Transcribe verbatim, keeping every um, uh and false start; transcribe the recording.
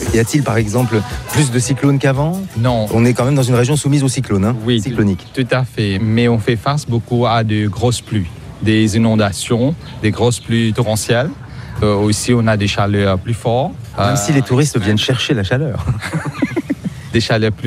Y a-t-il par exemple plus de cyclones qu'avant ? Non. On est quand même dans une région soumise aux cyclones, hein, Oui, cycloniques. Tout à fait, mais on fait face beaucoup à de grosses pluies, des inondations, des grosses pluies torrentielles. Euh, aussi, on a des chaleurs plus fortes. Même euh, si les touristes viennent chercher la chaleur. Des chaleurs plus